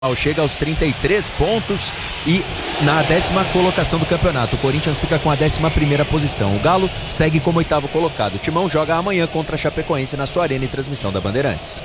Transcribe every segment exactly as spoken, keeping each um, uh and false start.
Chega aos trinta e três pontos e na décima colocação do campeonato. O Corinthians fica com a décima primeira posição. O Galo segue como oitavo colocado. O Timão joga amanhã contra a Chapecoense na sua arena e transmissão da Bandeirantes.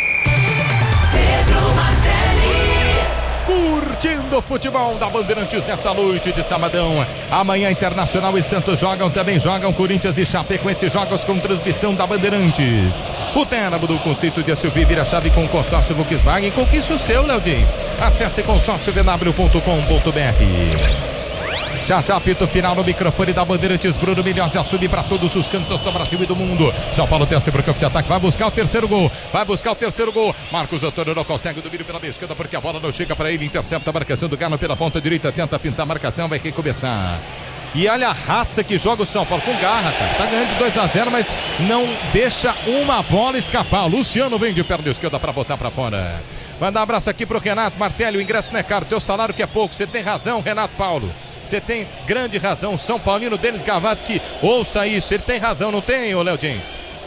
Curtindo o futebol da Bandeirantes nessa noite de sabadão. Amanhã Internacional e Santos jogam, também jogam Corinthians e Chapecoense, jogos com transmissão da Bandeirantes. O Téramo do conceito de S U V vira chave com o consórcio Volkswagen. Conquiste o seu, Léo Dias. Acesse consórcio v w ponto com ponto b r. Já já apito final no microfone da Bandeirantes. Bruno Milhões assume para todos os cantos do Brasil e do mundo. São Paulo desce para o campo de ataque, vai buscar o terceiro gol, vai buscar o terceiro gol. Marcos Antônio não consegue o domínio pela esquerda porque a bola não chega para ele, intercepta a marcação do Galo pela ponta direita, tenta fintar a marcação, vai recomeçar. E olha a raça que joga o São Paulo com garra, cara. Tá ganhando de dois a zero, mas não deixa uma bola escapar. Luciano vem de perna esquerda para botar para fora. Manda um abraço aqui pro Renato Martelli, o ingresso não é caro, teu salário que é pouco. Você tem razão, Renato Paulo. Você tem grande razão, São Paulino Denis Gavazzi, que ouça isso, ele tem razão, não tem, ô Léo Jens?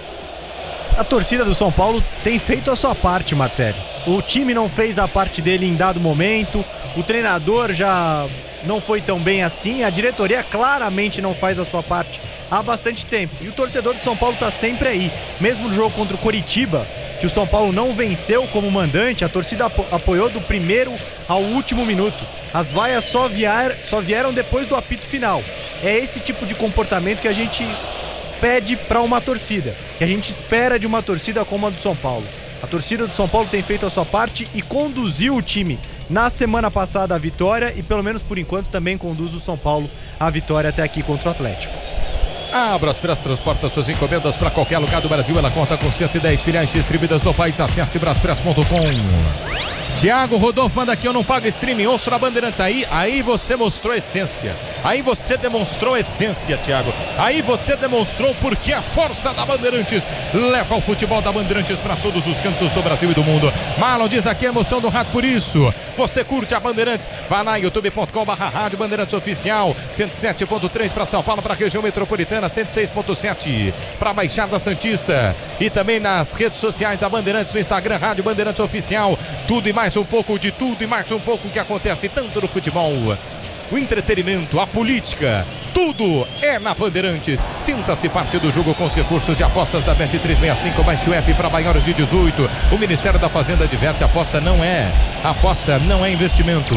A torcida do São Paulo tem feito a sua parte, Martelli. O time não fez a parte dele em dado momento, o treinador já não foi tão bem assim, a diretoria claramente não faz a sua parte há bastante tempo. E o torcedor do São Paulo está sempre aí, mesmo no jogo contra o Coritiba, que o São Paulo não venceu como mandante, a torcida apo- apoiou do primeiro ao último minuto. As vaias só, vier, só vieram depois do apito final. É esse tipo de comportamento que a gente pede para uma torcida, que a gente espera de uma torcida como a do São Paulo. A torcida do São Paulo tem feito a sua parte e conduziu o time na semana passada à vitória e pelo menos por enquanto também conduz o São Paulo à vitória até aqui contra o Atlético. A Braspress transporta suas encomendas para qualquer lugar do Brasil. Ela conta com cento e dez filiais distribuídas no país. Acesse braspress ponto com. Tiago Rodolfo manda aqui, eu não pago streaming, ouço na Bandeirantes. Aí, aí você mostrou essência. Aí você demonstrou essência, Tiago. Aí você demonstrou porque a força da Bandeirantes leva o futebol da Bandeirantes para todos os cantos do Brasil e do mundo. Marlon diz aqui a emoção do rádio, por isso você curte a Bandeirantes. Vá lá, youtube ponto com barra rádio Bandeirantes Oficial. cento e sete ponto três para São Paulo, para a região metropolitana, cento e seis ponto sete para a Baixada Santista. E também nas redes sociais da Bandeirantes, no Instagram, Rádio Bandeirantes Oficial. Tudo e mais um pouco de tudo e mais um pouco que acontece tanto no futebol, o entretenimento, a política, tudo é na Bandeirantes. Sinta-se parte do jogo com os recursos de apostas da Bet trezentos e sessenta e cinco. Baixe o app para maiores de dezoito. O Ministério da Fazenda adverte, aposta não é, aposta não é investimento.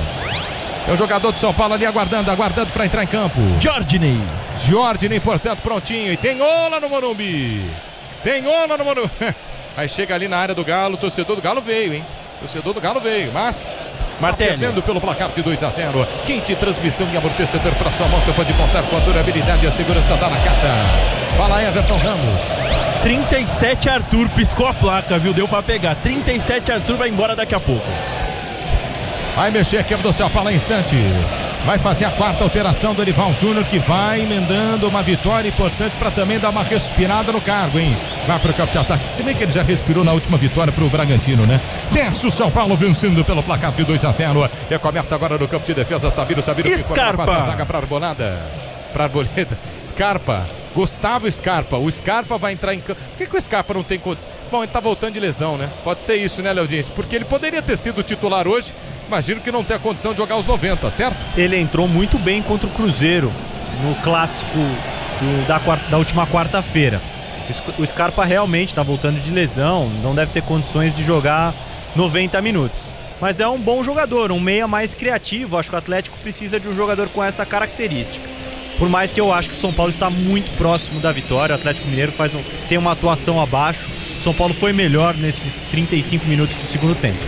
É o jogador de São Paulo ali aguardando, aguardando para entrar em campo. Jordney. Jordney, portanto, prontinho. E tem ola no Morumbi. Tem ola no Morumbi. Aí chega ali na área do Galo, o torcedor do Galo veio, hein? O torcedor do Galo veio, mas Martelli, tá perdendo pelo placar de dois a zero. Quente transmissão e amortecedor para sua moto, pode contar com a durabilidade e a segurança da Nakata. Fala aí, Everton Ramos. trinta e sete Arthur, piscou a placa, viu? Deu pra pegar. trinta e sete Arthur vai embora daqui a pouco. Vai mexer aqui do Céu, fala instantes. Vai fazer a quarta alteração do Dorival Júnior, que vai emendando uma vitória importante para também dar uma respirada no cargo, hein? Vai para o campo de ataque. Se bem que ele já respirou na última vitória para o Bragantino, né? Desce o São Paulo vencendo pelo placar de dois a zero. E começa agora no campo de defesa. Sabino, Sabino. Scarpa. A zaga para Arboleda. Para Arboleda. Scarpa. Gustavo Scarpa. O Scarpa vai entrar em campo. Por que, que o Scarpa não tem condição? Bom, ele tá voltando de lesão, né? Pode ser isso, né, Léo Dias? Porque ele poderia ter sido titular hoje. Imagino que não tem a condição de jogar os noventa, certo? Ele entrou muito bem contra o Cruzeiro no clássico do, da, quarta, da última quarta-feira. O Scarpa realmente está voltando de lesão, não deve ter condições de jogar noventa minutos. Mas é um bom jogador, um meia mais criativo. Acho que o Atlético precisa de um jogador com essa característica. Por mais que eu acho que o São Paulo está muito próximo da vitória, o Atlético Mineiro faz um, tem uma atuação abaixo. O São Paulo foi melhor nesses trinta e cinco minutos do segundo tempo.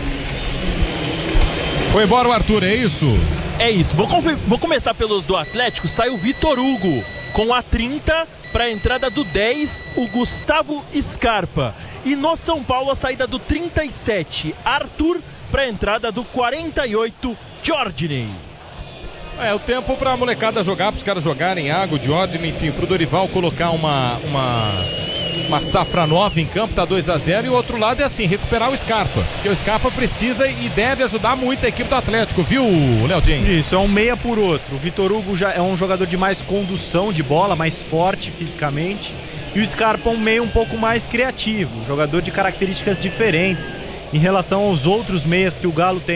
Foi embora o Arthur, é isso? É isso. Vou, vou começar pelos do Atlético. Sai o Vitor Hugo com a trinta para a entrada do dez, o Gustavo Scarpa. E no São Paulo a saída do trinta e sete, Arthur, para a entrada do quarenta e oito, Jordney. É o tempo pra molecada jogar, pros caras jogarem, Água, Jordney, enfim, pro Dorival colocar uma, uma, uma safra nova em campo, tá dois a zero, e o outro lado é assim, recuperar o Scarpa, porque o Scarpa precisa e deve ajudar muito a equipe do Atlético, viu, Léo James? Isso, é um meia por outro. O Vitor Hugo já é um jogador de mais condução de bola, mais forte fisicamente, e o Scarpa é um meia um pouco mais criativo, jogador de características diferentes, em relação aos outros meias que o Galo tem